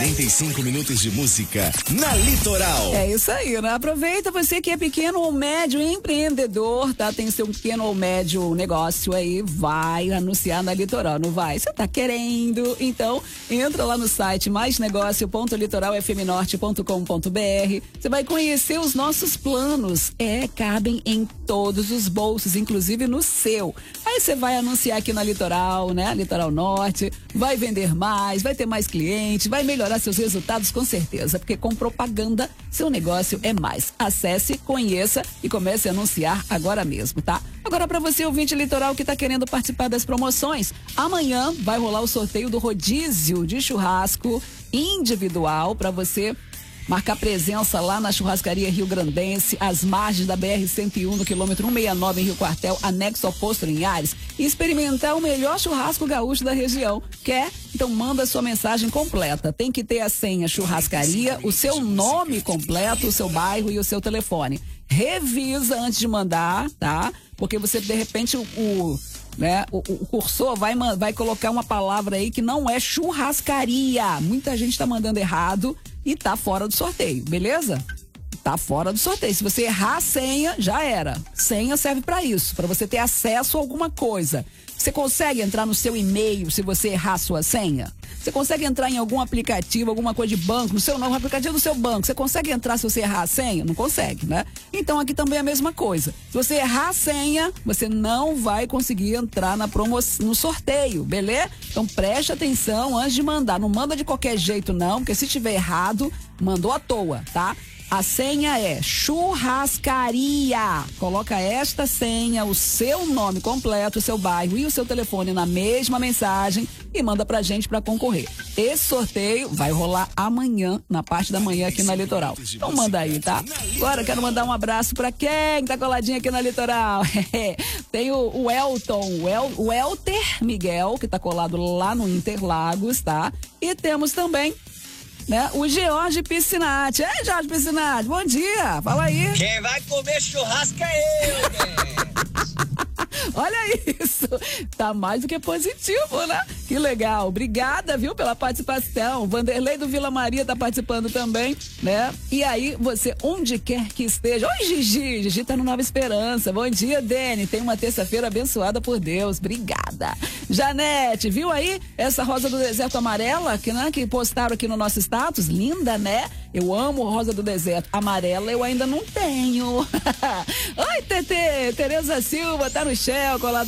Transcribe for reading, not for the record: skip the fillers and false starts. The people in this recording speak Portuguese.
45 minutos de música na Litoral. É isso aí, né? Aproveita você que é pequeno ou médio empreendedor, tá? Tem seu pequeno ou médio negócio aí, vai anunciar na Litoral, não vai? Você tá querendo? Então, entra lá no site maisnegócio.litoralfmnorte.com.br. Você vai conhecer os nossos planos. Cabem em todos os bolsos, inclusive no seu. Aí você vai anunciar aqui na Litoral, né? Litoral Norte, vai vender mais, vai ter mais clientes, vai melhorar seus resultados com certeza, porque com propaganda seu negócio é mais. Acesse, conheça e comece a anunciar agora mesmo, tá? Agora para você ouvinte Litoral que tá querendo participar das promoções, amanhã vai rolar o sorteio do rodízio de churrasco individual para você marcar presença lá na churrascaria Rio Grandense, às margens da BR-101, no quilômetro 169 em Rio Quartel, anexo ao posto Linhares, e experimentar o melhor churrasco gaúcho da região. Quer? Então manda sua mensagem completa. Tem que ter a senha churrascaria, o seu nome completo, o seu bairro e o seu telefone. Revisa antes de mandar, tá? Porque você, de repente, o cursor vai colocar uma palavra aí que não é churrascaria. Muita gente tá mandando errado e tá fora do sorteio, beleza? Tá fora do sorteio. Se você errar a senha, já era. Senha serve para isso, para você ter acesso a alguma coisa. Você consegue entrar no seu e-mail se você errar a sua senha? Você consegue entrar em algum aplicativo, alguma coisa de banco, no seu nome, aplicativo do seu banco? Você consegue entrar se você errar a senha? Não consegue, né? Então aqui também é a mesma coisa. Se você errar a senha, você não vai conseguir entrar no sorteio, beleza? Então preste atenção antes de mandar. Não manda de qualquer jeito não, porque se tiver errado, mandou à toa, tá? A senha é churrascaria. Coloca esta senha, o seu nome completo, o seu bairro e o seu telefone na mesma mensagem e manda pra gente pra concorrer. Esse sorteio vai rolar amanhã, na parte da manhã aqui na Litoral. Então manda aí, tá? Agora quero mandar um abraço pra quem tá coladinho aqui na Litoral. Tem o Elton, o Elter Miguel, que tá colado lá no Interlagos, tá? E temos também o George Piscinati. George Piscinati, bom dia, fala aí. Quem vai comer churrasco é eu, né? Olha isso, tá mais do que positivo, né? Que legal, obrigada, viu, pela participação. Vanderlei do Vila Maria tá participando também, né? E aí, você, onde quer que esteja. Oi, Gigi tá no Nova Esperança. Bom dia, Dene, tem uma terça-feira abençoada por Deus, obrigada. Janete, viu aí essa rosa do deserto amarela que postaram aqui no nosso status? Linda, né? Eu amo rosa do deserto. Amarela eu ainda não tenho. Oi, Tereza Silva, tá no Shell, colada